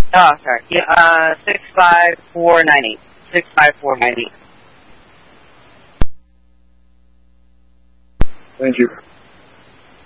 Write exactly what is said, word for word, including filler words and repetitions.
Oh, sorry. Yeah, uh, six five four nine eight. Six five four nine eight. Thank you.